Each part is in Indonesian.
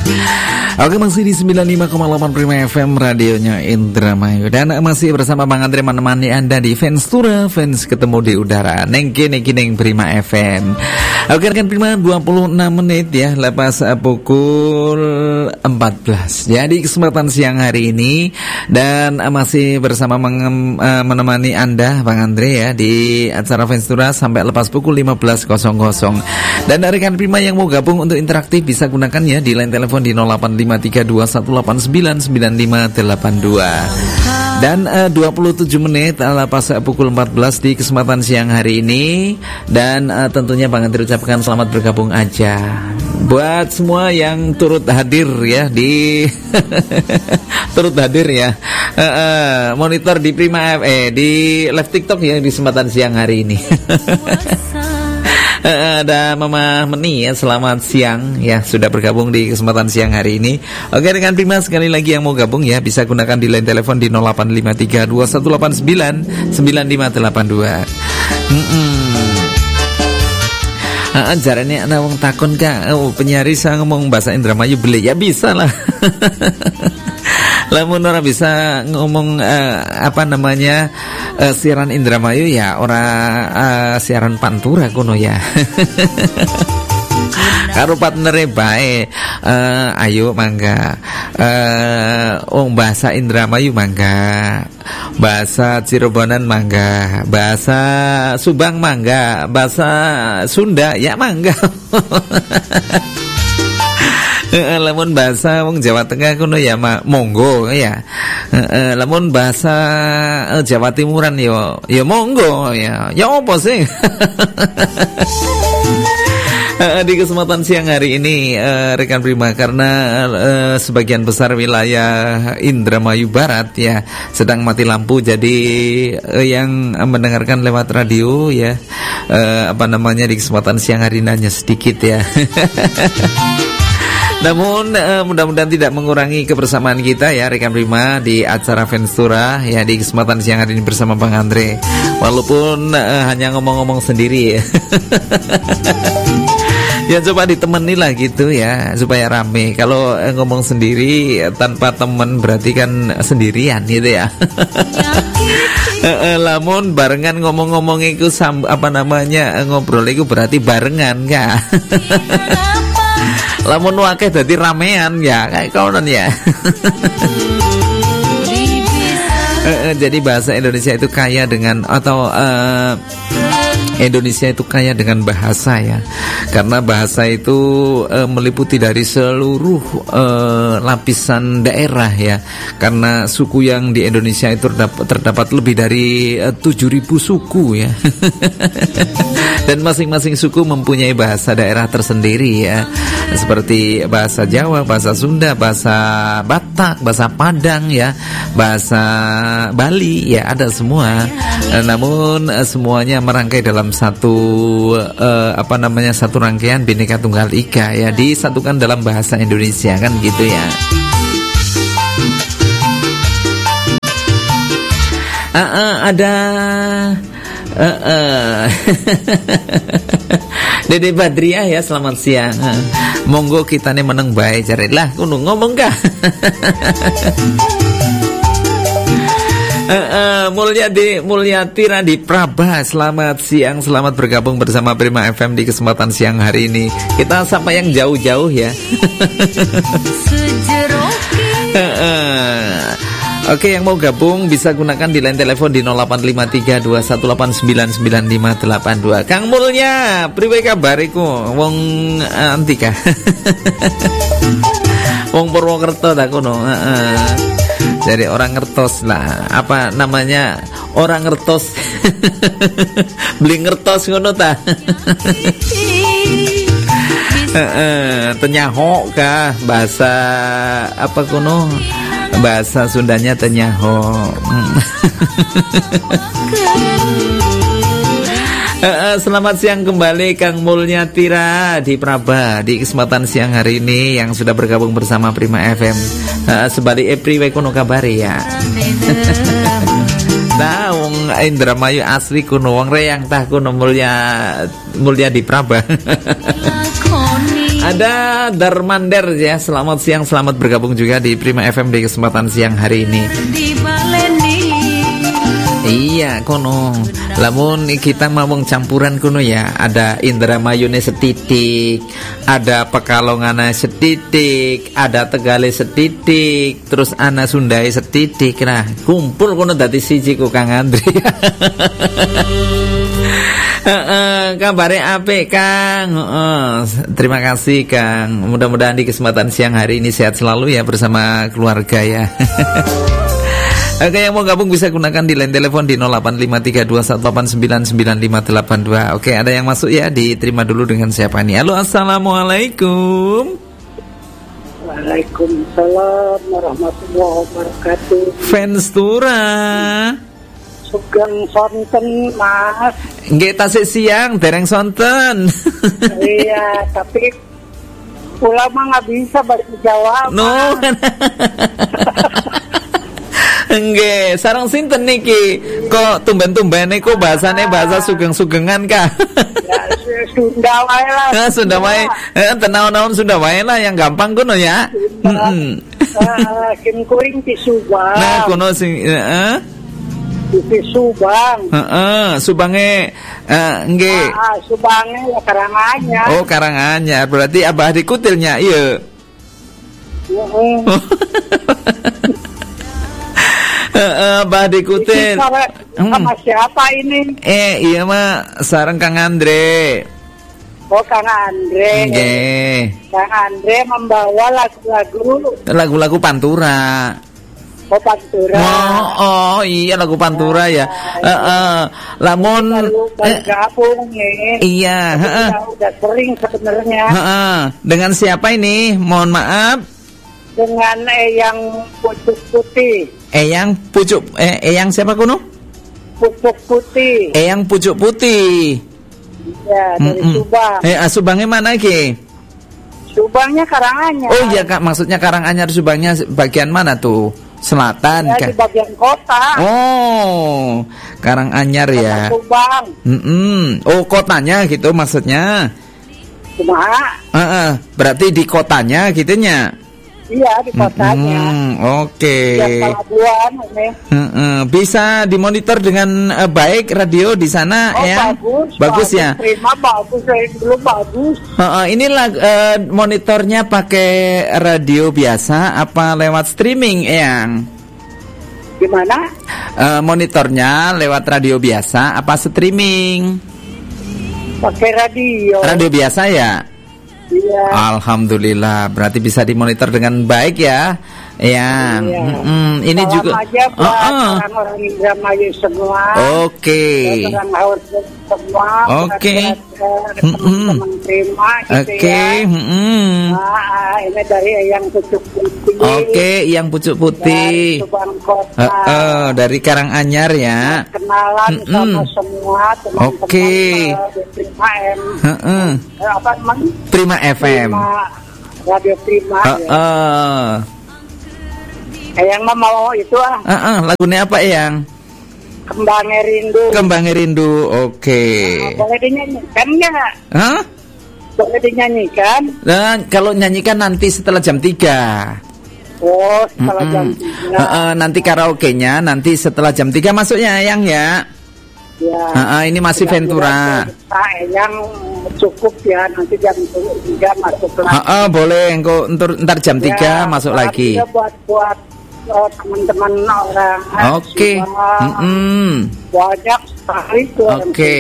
Oke, masih di 95,8 Prima FM, radionya Indramayu. Dan masih bersama Bang Andre menemani Anda di Fans Tura, Fans Ketemu di Udara, Neng Prima FM. Oke rekan Prima, 26 menit ya lepas pukul 14. Jadi kesempatan siang hari ini dan masih bersama menemani Anda Bang Andre ya di acara Fans Tura sampai lepas pukul 15.00. Dan rekan Prima yang mau gabung untuk interaktif bisa gunakan ya di line telepon di 085321899582. Dan 27 menit lepas pukul 14 di kesempatan siang hari ini. Dan tentunya Bang Andri ucapkan selamat bergabung aja buat semua yang turut hadir ya di turut hadir ya monitor di Prima di live TikTok ya di kesempatan siang hari ini. Ada Mama Meni ya, selamat siang ya, sudah bergabung di kesempatan siang hari ini. Oke dengan Prima, sekali lagi yang mau gabung ya bisa gunakan di line telepon di 085321899582. Jarane ana wong takon Kak, penyiar saya ngomong bahasa Indramayu beli ya bisa lah. Lamun ora bisa ngomong siaran Indramayu ya ora siaran Pantura kono ya. Karo partnere bae ayo mangga bahasa Indramayu mangga, bahasa Cirebonan mangga, bahasa Subang mangga, bahasa Sunda ya mangga. Lamun bahasa wong Jawa Tengah kuno ya monggo ya. Lamun bahasa Jawa Timuran ya monggo ya. Ya apa sih? Di kesempatan siang hari ini rekan Prima, karena sebagian besar wilayah Indramayu Barat ya sedang mati lampu, jadi yang mendengarkan lewat radio ya di kesempatan siang hari ini hanya sedikit ya. Namun mudah-mudahan tidak mengurangi kebersamaan kita ya rekan Prima di acara Fans Tura ya di kesempatan siang hari ini bersama Bang Andre. Walaupun hanya ngomong-ngomong sendiri ya. Ya coba ditemani lah gitu ya supaya rame. Kalau ngomong sendiri tanpa temen berarti kan sendirian gitu ya. Lamun barengan ngomong-ngomong itu ngobrol itu berarti barengan Kak. Lamun wakeh dadi ramean ya kayak konon ya. Jadi bahasa Indonesia itu kaya dengan Indonesia itu kaya dengan bahasa ya. Karena bahasa itu meliputi dari seluruh lapisan daerah ya. Karena suku yang di Indonesia itu terdapat lebih dari 7.000 suku ya. Dan masing-masing suku mempunyai bahasa daerah tersendiri ya. Seperti bahasa Jawa, bahasa Sunda, bahasa Batak, bahasa Padang ya, bahasa Bali ya, ada semua. Namun semuanya merangkai dalam satu rangkaian Bhinneka Tunggal Ika ya, disatukan dalam bahasa Indonesia kan gitu ya. Ada Dede Badriah ya, selamat siang. Monggo kita nih meneng bae jarilah kudu ngomong kah. Mulyati Radi Prabha, selamat siang, selamat bergabung bersama Prima FM di kesempatan siang hari ini. Kita sampai yang jauh-jauh ya. Oke, yang mau gabung bisa gunakan di line telepon di 085321899582. Kang Mulya, priwe kabariku? Wong Antika. Wong Purwokerto ta kono. Jadi orang ngertos lah. Apa namanya? Orang ngertos. Beli ngertos ngono ta. Tenyaho kah bahasa apa kono? Bahasa Sundanya tenyaho. Selamat siang kembali Kang Mulyatira di Prabha di kesempatan siang hari ini yang sudah bergabung bersama Prima FM. Sebalik priwe kono kabari ya. Nah, wong Indramayu asli kuno wong reyang tah kuno Mulya di Prabha. Ada Darmander ya. Selamat siang, selamat bergabung juga di Prima FM di kesempatan siang hari ini. Iya kono. Lamun kita ngomong campuran kono ya, ada Indramayune setitik, ada Pekalongana setitik, ada Tegale setitik, terus ana Sundai setitik. Nah, kumpul kono dadi siji ku Kang Andri. Kabare apik Kang. Terima kasih Kang. Mudah-mudahan di kesempatan siang hari ini sehat selalu ya bersama keluarga ya. Oke, yang mau gabung bisa gunakan di line telepon di 085321899582. Oke, ada yang masuk ya, diterima dulu dengan siapa nih? Halo, assalamualaikum. Waalaikumsalam warahmatullahi wabarakatuh. Fans Tura. Sugeng sonten Mas. Nggih tasik siang dereng sonten. Iya, tapi ulama nggak bisa bahasa Jawa. No. Nggih, sareng sinten niki? Kok tumben-tumbene kok bahasane bahasa sugeng-sugengan kah? Ya, Sunda wae lah. Sunda wae. Tenaon-naon Sunda wae lah yang gampang kono ya. Kim kuring ti Subang. Nah, kono sing Di Subang. Subange nggih. Subange ya Karanganyar. Oh, Karanganyar. Berarti Abah dikutilnya iya. Abah dikutil. Sama siapa ini? Iya mah sareng Kang Andre. Oh, Kang Andre. Nggih. Kang Andre membawa Lagu-lagu Pantura. Oh, Pantura. Oh iya lagu Pantura ya. Lamun gabung nih. Iya, udah sering sebenarnya. Dengan siapa ini? Mohon maaf. Dengan Eyang Pucuk Putih. Eyang siapa kuno? Pucuk Putih. Eyang Pucuk Putih. Ya, dari Subang. Subangnya mana ki? Subangnya Karanganyar. Oh iya Kak, maksudnya Karanganyar. Subangnya bagian mana tuh? Selatan ya, kan? Di bagian kota. Oh, Karanganyar ya. Subang. Oh, kotanya gitu maksudnya. Cuma. Berarti di kotanya gitunya. Iya, di kotanya. Oke. Pelabuhan ini. Bisa dimonitor dengan baik radio di sana ya. Bagus ya. Terima bagus, belum bagus. Inilah monitornya pakai radio biasa apa lewat streaming Eyang? Gimana? Monitornya lewat radio biasa apa streaming? Pakai radio. Radio biasa ya. Iya. Alhamdulillah, berarti bisa dimonitor dengan baik ya. Ya. Ini salam juga aja buat orang-orang Indramayu semua. Oke. Orang Haur semua. Oke. Teman-teman terima gitu ya. Ini dari Eyang Pucuk Putih. Oke, Eyang Pucuk Putih. Dari Subang Kota. Dari Karanganyar ya. Kenalan sama semua teman-teman di Prima M. Apa namanya? Prima FM. Radio Prima. Eyang mah mau itu lagunya apa Eyang? Kembangnya Rindu. Kembangnya Rindu. Oke. Boleh dinyanyikan nggak? Boleh dinyanyikan? Dan kalau nyanyikan nanti setelah jam 3. Oh, setelah jam 3. Nanti karaoke-nya nanti setelah jam 3 masuknya Eyang ya. Ya. Ini masih Ventura. Yang cukup ya, nanti jam 3 masuk lagi. Boleh, ntar jam 3 masuk lagi. Buat teman-teman orang. Oke. Banyak sekali tuh. Oke.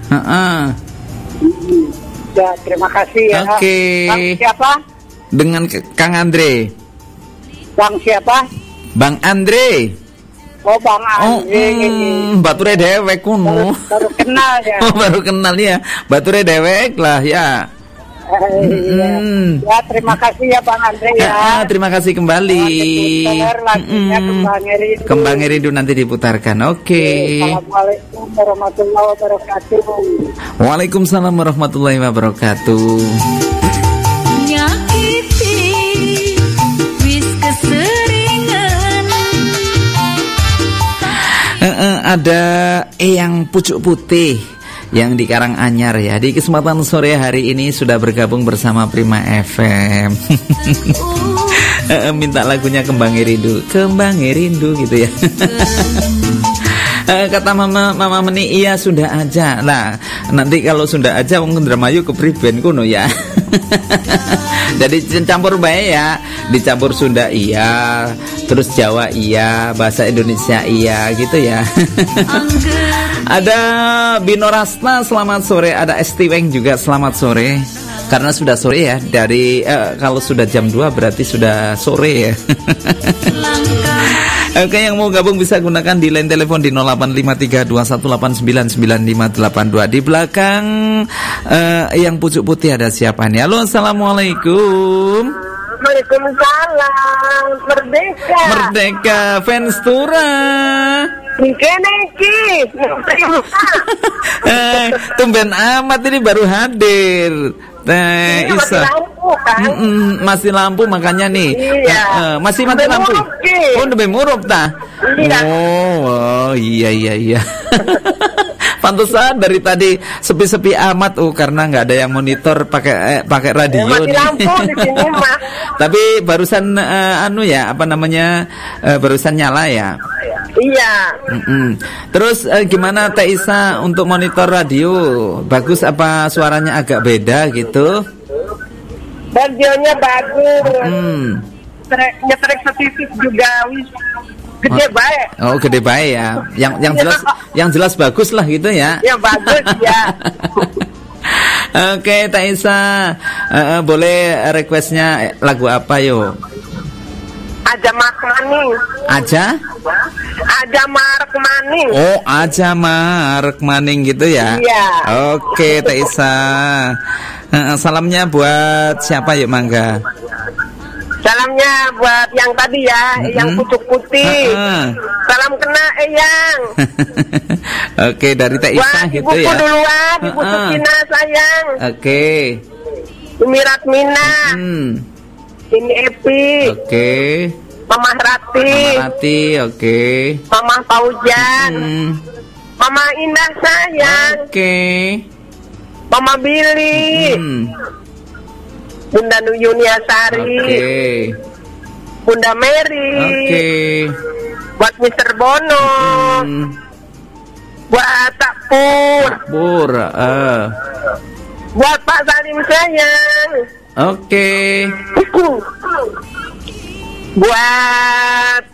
Ya, terima kasih ya. Oke. Bang siapa? Dengan Kang Andre. Bang siapa? Bang Andre. Oh, Bang Andre. Bature dewek kuno. Baru kenal ya. Baru kenal ya. Bature dewek lah ya. Ya, terima kasih ya Bang Andre ya. Terima kasih kembali. Kembang Rindu nanti diputarkan. Oke. Assalamualaikum warahmatullahi wabarakatuh. Waalaikumsalam warahmatullahi wabarakatuh. Ada Eyang Pucuk Putih yang di Karanganyar ya. Di kesempatan sore hari ini sudah bergabung bersama Prima FM. Minta lagunya Kembangi Rindu gitu ya. Kata Mama Meni, iya sudah aja. Nah, nanti kalau sudah aja wong Indramayu ke priben kuno ya. Jadi campur bae ya. Dicampur Sunda iya, terus Jawa iya, bahasa Indonesia iya gitu ya. Ada Bino Rasta selamat sore, ada Esti Weng juga selamat sore. Karena sudah sore ya, dari kalau sudah jam 2 berarti sudah sore ya. Oke, yang mau gabung bisa gunakan di line telepon di 085321899582. Di belakang yang pucuk putih ada siapa nih? Halo, assalamualaikum. Waalaikumsalam. Merdeka fans Tura. Tumben amat ini baru hadir. Teh Isa. Masih lampu makanya nih. Iya. Masih mati lampu. Oh, udah murup ta? Iya. Oh, iya. Pantesan dari tadi sepi-sepi amat karena nggak ada yang monitor pakai radio. Mati lampu di sini mah. Tapi barusan barusan nyala ya. Iya. Terus gimana Teh Isa untuk monitor radio? Bagus apa suaranya agak beda gitu? Radionya bagus. Nyetrek sensitif juga gede baik. Oh, gede baik ya. Yang jelas bagus lah gitu ya. Ya bagus ya. Oke, Teh Isa, boleh requestnya lagu apa yo? Aja Mark Maning. Aja Mark Maning. Oh, Aja Mark Maning gitu ya. Iya. Oke, Teh Isa. Salamnya buat siapa yuk, Mangga? Salamnya buat yang tadi ya, yang pucuk putih. Salam kena Eyang. Oke, dari Teh Isa gitu ibuku ya. Duluan, Ibu Sukina sayang. Oke. Mirat Mina. Ini Epi. Oke. Mama Rati, oke. Mama Paujan. Mama Indah sayang. Oke. Mama Billy. Bunda Yuniasari. Oke. Bunda Mary. Oke. Buat Mr. Bono. Buat Tak Pur. Buat Pak Salim sayang. Oke. Buat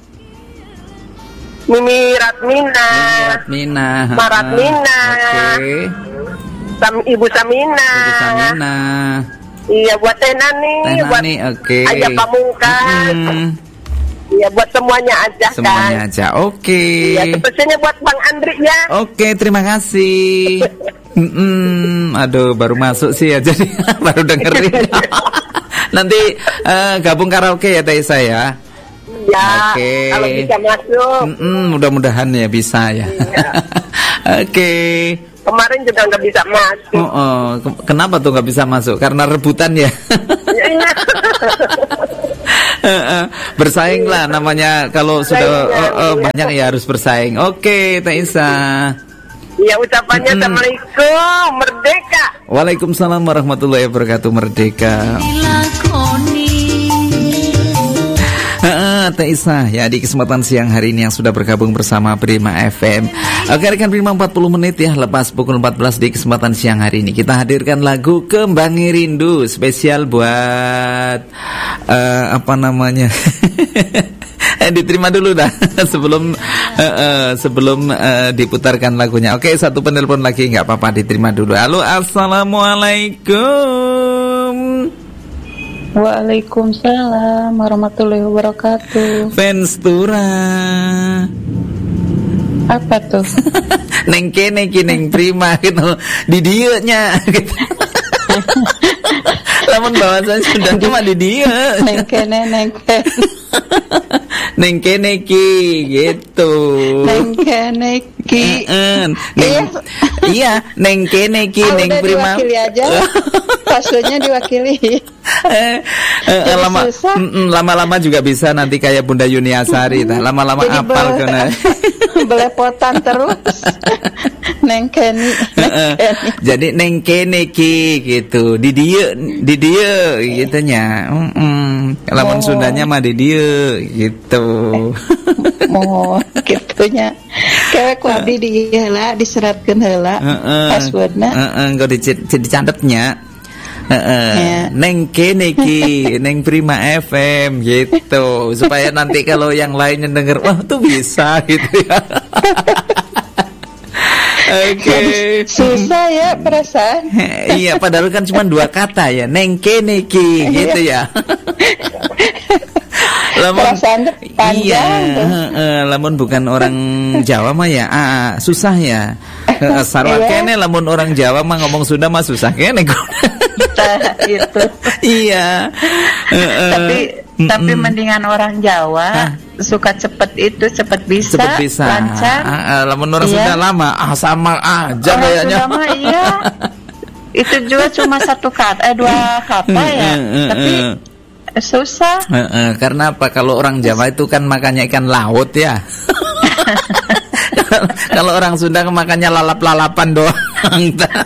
Mimi Ratmina. Maratmina. Oke. Ibu Samina. Iya, buat Tenani. Oke. Ayah Pamungkas. Iya, buat semuanya aja. Semuanya aja. Oke. Iya, spesialnya buat Bang Andri ya. Oke, terima kasih. Aduh, baru masuk sih ya, jadi baru dengerin. Nanti gabung karaoke ya Teh Isa ya. Iya. Oke. Kalau bisa masuk. Mudah-mudahan ya bisa ya. Iya. Oke. Kemarin juga nggak bisa masuk. Kenapa tuh nggak bisa masuk? Karena rebutan ya. Iya. Bersaing lah namanya kalau sudah banyak ya harus bersaing. Oke, Teh Isa. Iya, ucapannya Assalamualaikum, merdeka. Waalaikumsalam warahmatullahi wabarakatuh, merdeka. Teh Isa ya di kesempatan siang hari ini yang sudah bergabung bersama Prima FM. Oke, rekan Prima 40 menit ya lepas pukul 14 di kesempatan siang hari ini kita hadirkan lagu Kembangi Rindu spesial buat diterima dulu dah sebelum diputarkan lagunya. Oke, satu penelpon lagi nggak apa-apa, diterima dulu. Halo, assalamualaikum. Waalaikumsalam warahmatullahi wabarakatuh. Fans Tura. Apa tuh? Neng kene ki neng Prima gitu. Di dieu nya gitu. Lamun bahasa sudah cuma di dieu. Neng kene. Neng kene ki gitu. Neng kene ki. Iya, neng kene ki neng Prima. Diwakili aja. Pasulnya diwakili. Lama-lama juga bisa nanti kayak Bunda Yuniasari. Lama-lama apal kena. Belepotan terus. Neng Kenny. Jadi neng kene ki gitu. Di dia gitu nya. Lamun Sundanya mah di dia gitu. Mau gitunya. Kayak kuat di dia lah diseratkeun heula passwordna. Engko dicantetnya. Neng kene ki, neng Prima FM gitu. Supaya nanti kalau yang lainnya denger, wah tuh bisa gitu ya. Oke. Susah ya perasaan. Iya, padahal kan cuma 2 kata ya, neng kene ki gitu ya. Lamun panjang. Iya, lamun bukan orang Jawa mah ya, susah ya. Sarwa kene lamun orang Jawa mah ngomong Sunda mah susah kene. Itu. Iya. Tapi mendingan orang Jawa suka cepet bisa. Lancar. Lamun orang Sunda lama, sama aja kayaknya. Sunda mah iya. Itu juga cuma 1 kata, 2 kata ya. Tapi susah. Karena apa? Kalau orang Jawa itu kan makannya ikan laut ya. Kalau orang Sunda makannya lalap-lalapan doang.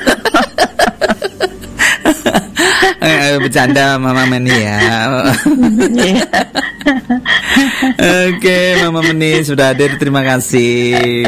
Bercanda Mama Meni ya. Oke, Mama Meni sudah hadir, terima kasih.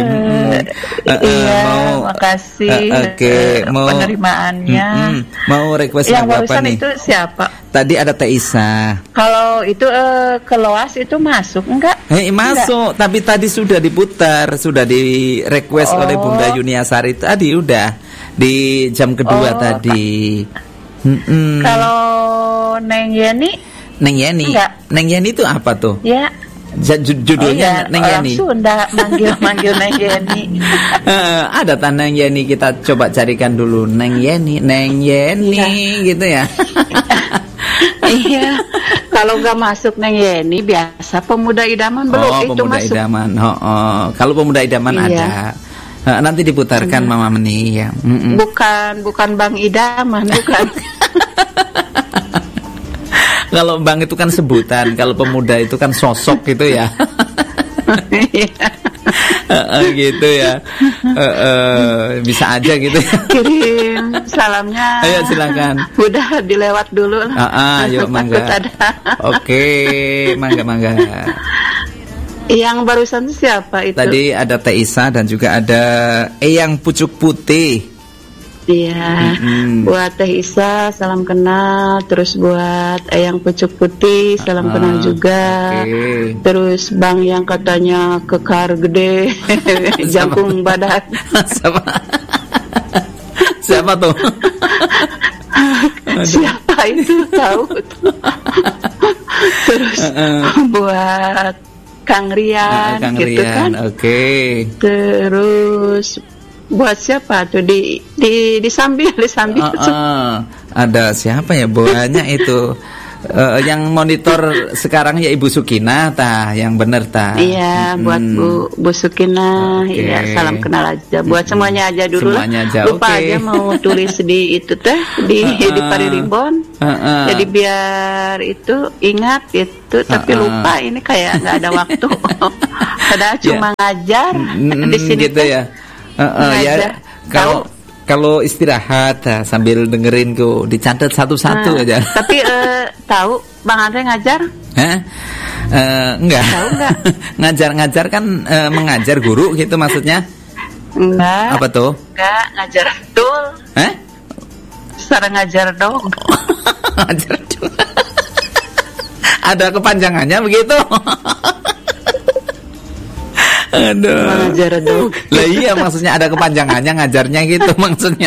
Mau makasih. Mau penerimaannya. Mau request yang lagu apa nih? Itu siapa? Tadi ada Teh Isa. Kalau itu keluas itu masuk enggak? Masuk, tapi tadi sudah diputar, sudah di request oleh Bunda Yuniasari tadi udah di jam kedua tadi. Kalau Neng Yeni enggak. Neng Yeni itu apa tuh? Ya. Judulnya Neng Yeni. Orang Sunda manggil Neng Yeni. Ada Neng Yeni, kita coba carikan dulu Neng Yeni gitu ya. Iya. Kalau nggak masuk Neng Yeni biasa Pemuda Idaman belum itu Pemuda masuk. Idaman. Kalau Pemuda Idaman ada. Nanti diputarkan Mama Meni ya. Bukan Bang Idaman, bukan. Kalau Bang itu kan sebutan, kalau pemuda itu kan sosok gitu ya. Gitu ya. Bisa aja gitu. Kirim salamnya. Ayo silakan. Udah dilewat dulu lah. Yuk mangga. Oke, mangga. Yang barusan itu siapa itu? Tadi ada Teh Isa dan juga ada Eyang Pucuk Putih. Iya. Buat Teh Isa salam kenal, terus buat Eyang Pucuk Putih salam kenal juga. Terus Bang yang katanya kekar gede, jangkung badan. Siapa tuh? Siapa itu tahu tuh. Terus buat Kang Rian, gitu kan? Terus buat siapa tuh disambil. Ada siapa ya banyak itu. Yang monitor sekarang ya Ibu Sukina yang bener Iya, buat Bu Sukina. Iya, salam kenal aja. Buat semuanya aja dulu semuanya lah. Lupa aja mau tulis di itu di Paririmbon. Jadi biar itu ingat itu, tapi lupa ini kayak nggak ada waktu. Padahal cuma ngajar di sini gitu ya. Ya kalau istirahat sambil dengerin dicatat satu-satu aja. Tapi tahu Bang Andre ngajar? Enggak. Tahu enggak? Ngajar kan mengajar guru gitu maksudnya? Enggak. Apa tuh? Enggak, ngajar dul. Secara ngajar dong. Ngajar dul. Ada kepanjangannya begitu? Aduh. Mengajar dong. Lah iya maksudnya ada kepanjangannya ngajarnya gitu maksudnya.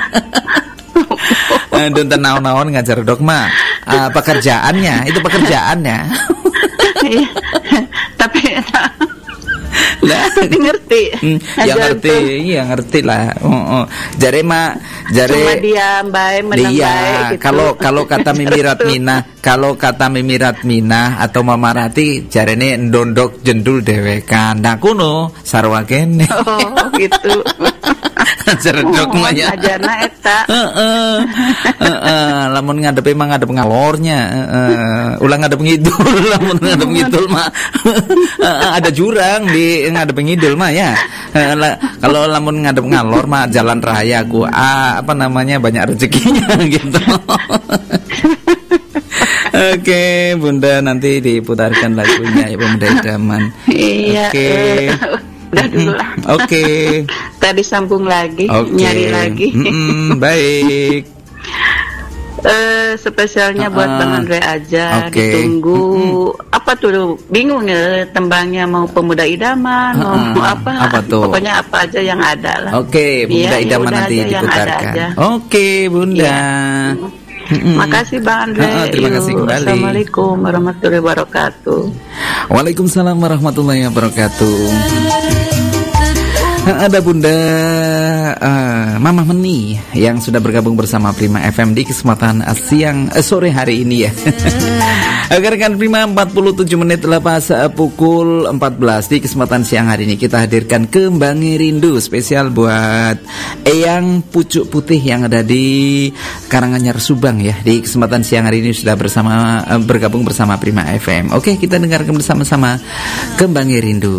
Aduh naon-naon ngajar dok mah pekerjaannya itu pekerjaannya. Iya. Tapi ngerti. Ya ngerti lah. Jare cuma diam bae menang bae gitu. Kalau kata Mimi Ratmina atau Mama Rati jarene ndondok jendul dewekan. Nah kuno sarwa kene. Oh gitu. Ceredok mah ya. Ajarna eta. Lamun ngadep emang ngadep ngalornya. Ulang ngadep ngidul, lamun ngadep ngidul mah ada jurang di ngadep ngidul mah ya. Kalau lamun ngadep ngalor mah jalan raya apa namanya banyak rezekinya gitu. Oke, Bunda nanti diputarkan lagunya ya Pemuda Idaman. Iya. Oke. Udah dulu lah. Oke. Tadi sambung lagi, nyari lagi. Baik. Spesialnya buat Bang Andre aja. Ditunggu. Apa tuh? Bingung ya tembangnya mau Pemuda Idaman, mau apa? Apa tuh? Pokoknya apa aja yang ada lah. Oke, Pemuda Idaman nanti diputarkan. Oke, Bunda. Ya. Makasih Bang Andre. Terima kasih kembali. Assalamualaikum warahmatullahi wabarakatuh. Waalaikumsalam warahmatullahi wabarakatuh. Ada Bunda Mama Meni yang sudah bergabung bersama Prima FM di kesempatan sore hari ini ya. Rekan Prima 47 menit lepas pukul 14 di kesempatan siang hari ini kita hadirkan Kembangi Rindu spesial buat Eyang Pucuk Putih yang ada di Karanganyar Subang ya. Di kesempatan siang hari ini sudah bergabung bersama Prima FM. Oke, kita dengarkan bersama-sama Kembangi Rindu.